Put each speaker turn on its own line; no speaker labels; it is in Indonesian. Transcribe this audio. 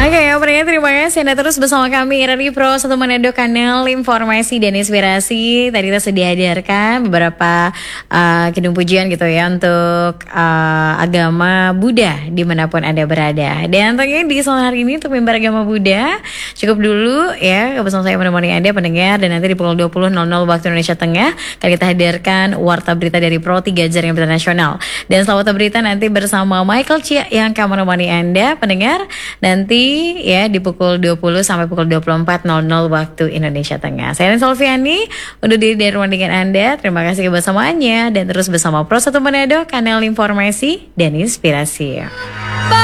Oke, pendengar terima kasih Anda terus bersama kami RRI Pro 1 Manado, kanal informasi dan inspirasi. Tadi kita sudah hadirkan beberapa kidung pujian gitu ya untuk agama Buddha dimanapun Anda berada. Dan tentunya di sore hari ini untuk member agama Buddha cukup dulu ya bersama saya menemani Anda pendengar. Dan nanti di pukul 20.00 waktu Indonesia Tengah akan kita hadirkan warta berita dari Pro 3 Jaringan Berita Nasional. Dan setelah warta berita nanti bersama Michael Chia yang akan menemani Anda pendengar nanti ya di pukul 20 sampai pukul 24.00 waktu Indonesia Tengah. Saya Ren Solviani undur diri dari rumah dengan Anda. Terima kasih kebersamaannya dan terus bersama Pro 1 Manado, kanal informasi dan inspirasi.